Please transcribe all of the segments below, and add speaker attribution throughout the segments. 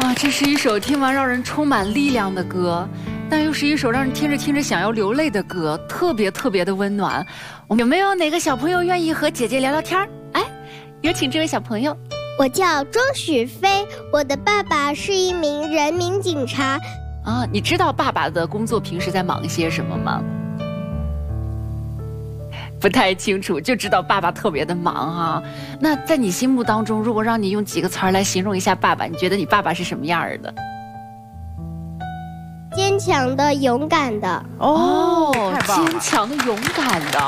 Speaker 1: 啊，这是一首听完让人充满力量的歌，但又是一首让人听着听着想要流泪的歌，特别特别的温暖。有没有哪个小朋友愿意和姐姐聊聊天？哎，有请这位小朋友。
Speaker 2: 我叫周许飞，我的爸爸是一名人民警察。
Speaker 1: 啊，你知道爸爸的工作平时在忙些什么吗？不太清楚，就知道爸爸特别的忙啊。那在你心目当中，如果让你用几个词儿来形容一下爸爸，你觉得你爸爸是什么样的？
Speaker 2: 坚强的、勇敢的。
Speaker 1: 哦，坚强的、勇敢的。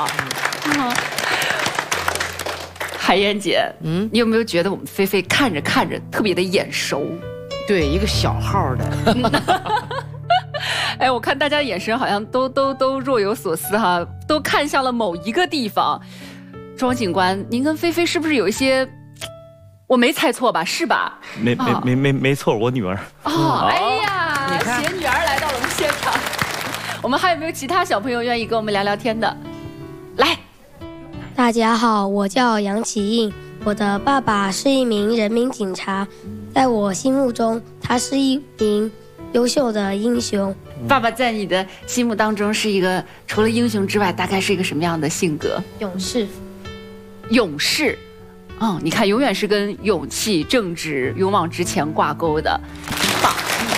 Speaker 1: 海燕姐，你有没有觉得我们菲菲看着看着特别的眼熟？
Speaker 3: 对，一个小号的。
Speaker 1: 哎，我看大家的眼神好像都若有所思哈，都看向了某一个地方。庄警官，您跟菲菲是不是有一些？我没猜错吧？是吧？
Speaker 4: 没错，我女儿。
Speaker 1: 哦，哎呀，携女儿来到了我们现场。我们还有没有其他小朋友愿意跟我们聊聊天的？来，
Speaker 5: 大家好，我叫杨启印，我的爸爸是一名人民警察，在我心目中，他是一名优秀的英雄。
Speaker 1: 爸爸在你的心目当中是一个除了英雄之外，大概是一个什么样的性格？
Speaker 5: 勇士。
Speaker 1: 勇士，你看，永远是跟勇气、正直、勇往直前挂钩的，棒！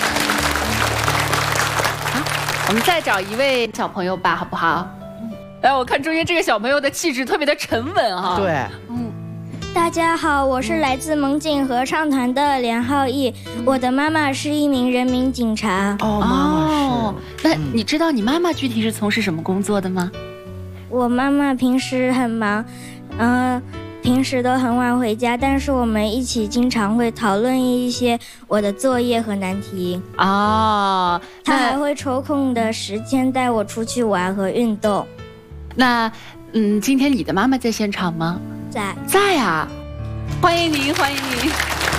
Speaker 1: 好，我们再找一位小朋友吧，好不好？来，我看中间这个小朋友的气质特别的沉稳哈。
Speaker 3: 对，
Speaker 6: 大家好，我是来自蒙警合唱团的连浩毅，我的妈妈是一名人民警察。
Speaker 3: 哦，妈妈是。
Speaker 1: 那你知道你妈妈具体是从事什么工作的吗？
Speaker 6: 我妈妈平时很忙，平时都很晚回家，但是我们一起经常会讨论一些我的作业和难题。
Speaker 1: 哦，
Speaker 6: 她还会抽空的时间带我出去玩和运动。
Speaker 1: 那，今天你的妈妈在现场吗？在啊，欢迎您，欢迎您。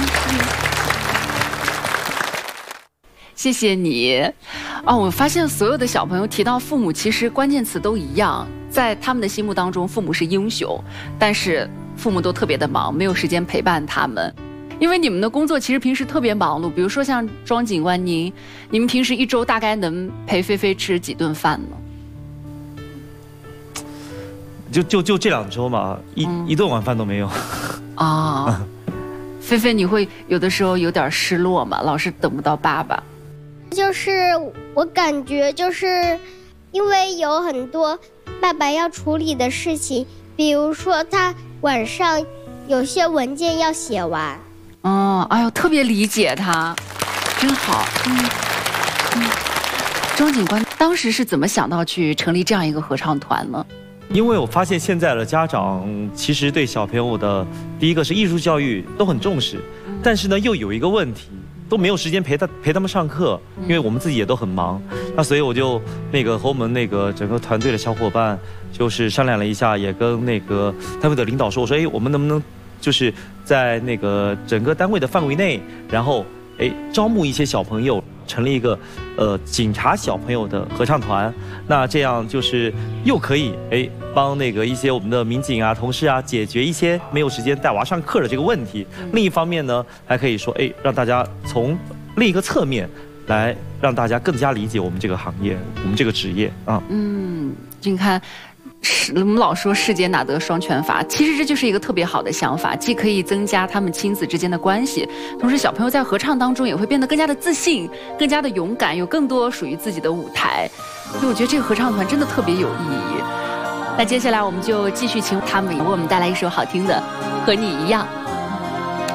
Speaker 1: 谢谢你。我发现所有的小朋友提到父母，其实关键词都一样，在他们的心目当中，父母是英雄，但是父母都特别的忙，没有时间陪伴他们。因为你们的工作其实平时特别忙碌，比如说像庄警官你们平时一周大概能陪菲菲吃几顿饭呢？
Speaker 4: 就这2周嘛，一顿晚饭都没有。
Speaker 1: 菲菲，你会有的时候有点失落吗？老是等不到爸爸。
Speaker 2: 就是我感觉就是因为有很多爸爸要处理的事情，比如说他晚上有些文件要写完。
Speaker 1: 哎呦，特别理解他，真好。庄警官当时是怎么想到去成立这样一个合唱团呢？
Speaker 4: 因为我发现现在的家长其实对小朋友的第一个是艺术教育都很重视，但是呢又有一个问题，都没有时间陪他们上课，因为我们自己也都很忙。那所以我就和我们整个团队的小伙伴就是商量了一下，也跟单位的领导说，我说我们能不能就是在整个单位的范围内，然后招募一些小朋友，成立一个警察小朋友的合唱团。那这样就是又可以帮一些我们的民警啊、同事啊解决一些没有时间带娃上课的这个问题。另一方面呢，还可以说让大家从另一个侧面来让大家更加理解我们这个行业、我们这个职业啊。
Speaker 1: 你看。我们老说世间哪得双全法，其实这就是一个特别好的想法，既可以增加他们亲子之间的关系，同时小朋友在合唱当中也会变得更加的自信，更加的勇敢，有更多属于自己的舞台。所以我觉得这个合唱团真的特别有意义。那接下来我们就继续请他们为我们带来一首好听的《和你一样》。